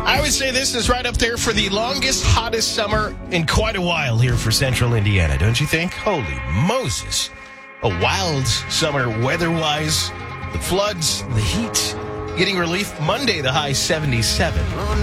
I would say this is right up there for the longest, hottest summer in quite a while here for central Indiana, don't you think? Holy Moses. A wild summer weather-wise. The floods, the heat, getting relief Monday, the high 77.